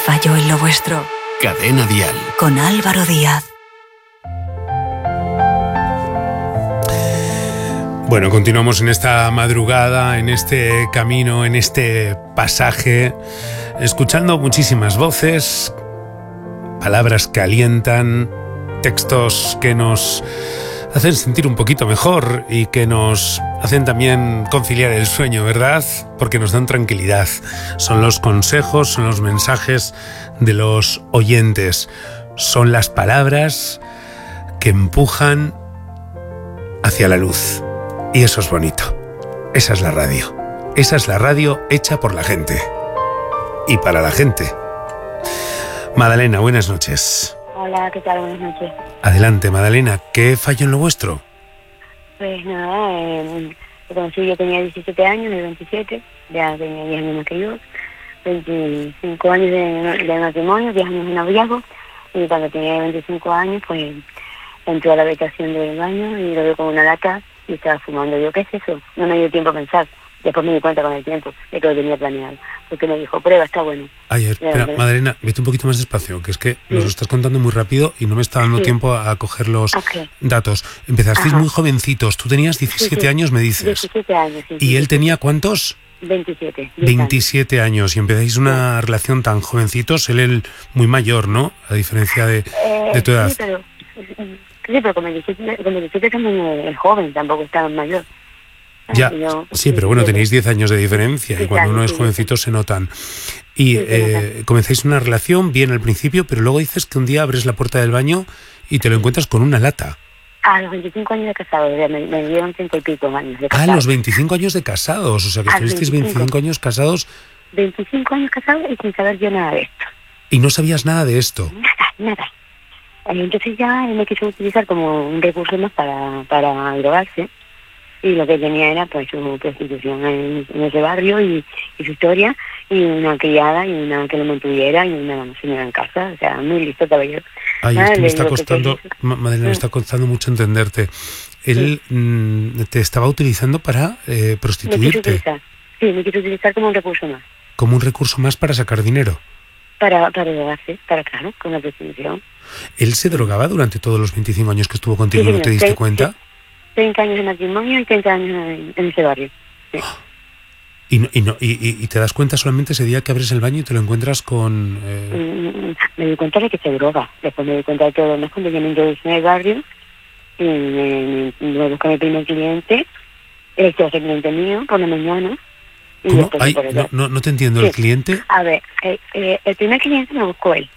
falló en lo vuestro? Cadena Dial. Con Álvaro Díaz. Bueno, continuamos en esta madrugada, en este camino, en este pasaje, escuchando muchísimas voces, palabras que alientan, textos que nos hacen sentir un poquito mejor y que nos hacen también conciliar el sueño, ¿verdad? Porque nos dan tranquilidad. Son los consejos, son los mensajes de los oyentes. Son las palabras que empujan hacia la luz. Y eso es bonito. Esa es la radio. Esa es la radio hecha por la gente. Y para la gente. Madalena, buenas noches. Hola, ¿qué tal? Buenas noches. Adelante, Madalena. ¿Qué falló en lo vuestro? Pues nada, lo conocí, yo tenía 17 años, de 27, ya tenía 10 años más que yo, 25 años de matrimonio, 10 años de noviazgo, y cuando tenía 25 años, pues entró a la habitación del baño y lo veo con una lata y estaba fumando. Yo, ¿qué es eso? No me dio tiempo a pensar. Después me di cuenta con el tiempo de que lo tenía planeado. Porque me dijo, prueba, está bueno. Ay, espera, Madalena, vete un poquito más despacio, que es que nos lo estás contando muy rápido y no me está dando tiempo a coger los datos. Empezasteis muy jovencitos, tú tenías 17 años, me dices. 17 años, sí. ¿Y él tenía cuántos? 27. 27 años. Y empezáis una relación tan jovencitos, él muy mayor, ¿no? A diferencia de tu edad. Sí, pero como 17 también es joven, tampoco es tan mayor. Ya, sí, pero bueno, tenéis 10 años de diferencia y cuando uno es jovencito se notan. Y comenzáis una relación bien al principio, pero luego dices que un día abres la puerta del baño y te lo encuentras con una lata. A los 25 años de casado, me dieron 30 y pico años de casado. A los 25 años de casados, o sea que estuvisteis 25 años casados. 25 años casados y sin saber yo nada de esto. ¿Y no sabías nada de esto? Nada. Entonces ya él me quiso utilizar como un recurso más para drogarse. Y lo que tenía era pues su prostitución en ese barrio y su historia, y una criada y una que lo mantuviera y una señora en casa, o sea, muy listo caballero. Ay, esto me está costando, Madalena, me está costando mucho entenderte. Él te estaba utilizando para prostituirte. Me quiso utilizar como un recurso más. Como un recurso más para sacar dinero. Para drogarse, claro, con la prostitución. ¿Él se drogaba durante todos los 25 años que estuvo contigo y no te diste cuenta? 30 años de matrimonio y 30 años en ese barrio. Sí. ¿Y te das cuenta solamente ese día que abres el baño y te lo encuentras con...? Me di cuenta de que se droga. Después me di cuenta de todo lo demás cuando yo me introducí en el barrio y me busqué mi primer cliente. Este es el cliente mío por la mañana. ¿Cómo? Ay, no te entiendo. ¿El cliente? A ver, el primer cliente me buscó él.